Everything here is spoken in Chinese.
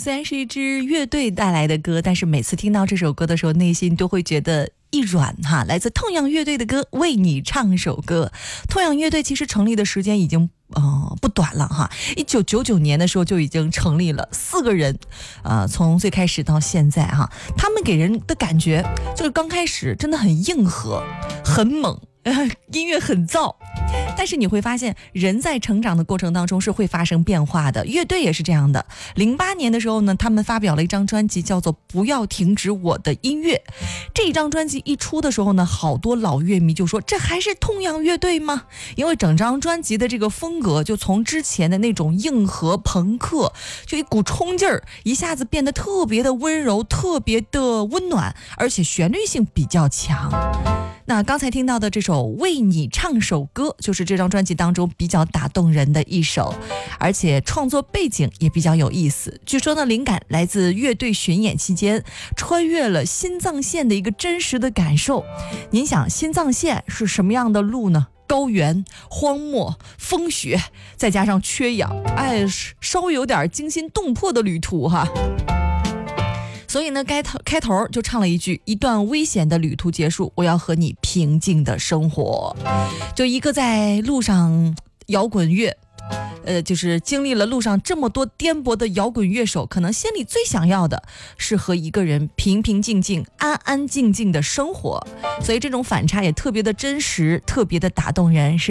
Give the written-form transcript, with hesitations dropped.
虽然是一支乐队带来的歌，但是每次听到这首歌的时候，内心都会觉得一软哈。来自痛仰乐队的歌《为你唱首歌》。痛仰乐队其实成立的时间已经不短了哈，1999年的时候就已经成立了，4个人，从最开始到现在哈，他们给人的感觉就是刚开始真的很硬核，很猛，音乐很燥。但是你会发现，人在成长的过程当中是会发生变化的，乐队也是这样的。08年的时候呢，他们发表了一张专辑，叫做《不要停止我的音乐》。这张专辑一出的时候呢，好多老乐迷就说，这还是痛仰乐队吗？因为整张专辑的这个风格就从之前的那种硬核朋克，就一股冲劲儿，一下子变得特别的温柔，特别的温暖，而且旋律性比较强。那刚才听到的这首《为你唱首歌》就是这张专辑当中比较打动人的一首，而且创作背景也比较有意思。据说呢，灵感来自乐队巡演期间穿越了新藏线的一个真实的感受。您想，新藏线是什么样的路呢？高原、荒漠、风雪，再加上缺氧，稍微有点惊心动魄的旅途哈。所以呢，开头就唱了一句，一段危险的旅途结束，我要和你平静的生活。就一个在路上摇滚乐，就是经历了路上这么多颠簸的摇滚乐手，可能心里最想要的是和一个人平平静静、安安静静的生活。所以这种反差也特别的真实，特别的打动人。